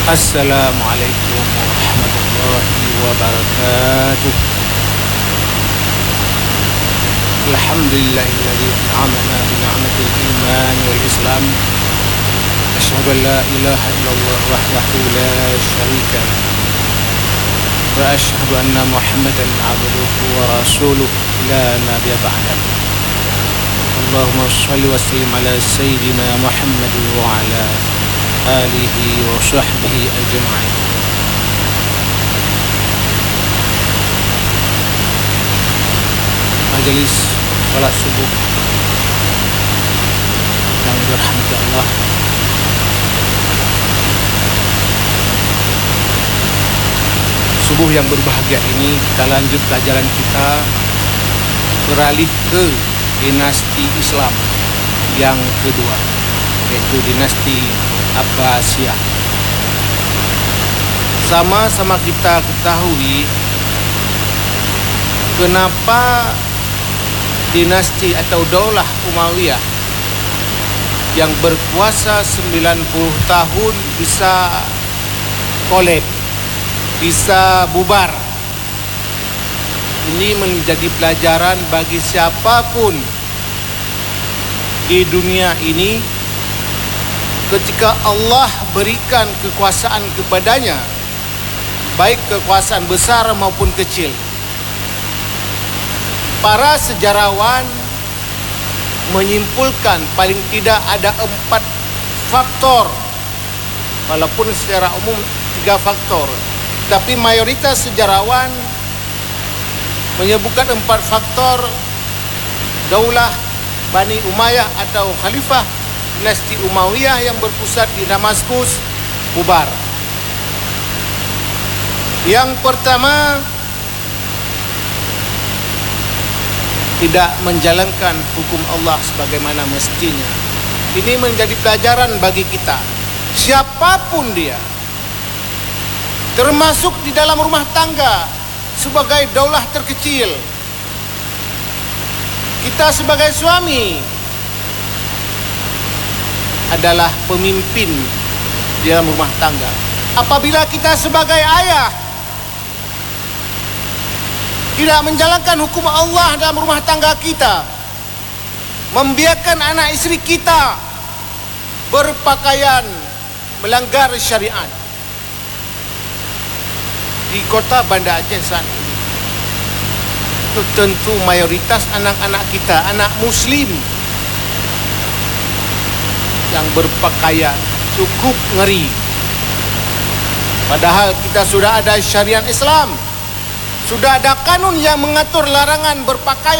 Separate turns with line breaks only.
Assalamualaikum warahmatullahi wabarakatuh. Alhamdulillahilladzi an'amana bi ni'matil iman wal islam. Asyhadu an la ilaha illallah wahdahu la syarika lah. Wa asyhadu anna Muhammadan 'abduhu wa rasuluhu la nabiyya ba'dahu. Allahumma shalli wa sallim ala sayyidina Muhammad wa ala alihi wa sahbihi ajma'in. Majelis salat subuh yang dirahmati Allah, subuh yang berbahagia ini kita lanjut pelajaran kita beralih ke dinasti Islam yang kedua, yaitu dinasti Abbasiyah. Sama-sama kita ketahui kenapa dinasti atau Daulah Umayyah yang berkuasa 90 tahun bisa kolab, bisa bubar. Ini menjadi pelajaran bagi siapapun di dunia ini. Ketika Allah berikan kekuasaan kepadanya, baik kekuasaan besar maupun kecil, para sejarawan menyimpulkan paling tidak ada 4 faktor, walaupun secara umum 3 faktor, tapi mayoritas sejarawan menyebutkan 4 faktor Daulah Bani Umayyah atau Khalifah dinasti Umayyah yang berpusat di Damaskus bubar. Yang pertama, tidak menjalankan hukum Allah sebagaimana mestinya. Ini menjadi pelajaran bagi kita. Siapapun dia, termasuk di dalam rumah tangga sebagai daulah terkecil, kita sebagai suami adalah pemimpin di dalam rumah tangga. Apabila kita sebagai ayah tidak menjalankan hukum Allah dalam rumah tangga kita, membiarkan anak istri kita berpakaian melanggar syariat di kota Banda Aceh saat ini, itu tentu mayoritas anak-anak kita, anak muslim yang berpakaian cukup ngeri. Padahal kita sudah ada syariat Islam, sudah ada kanun yang mengatur larangan berpakaian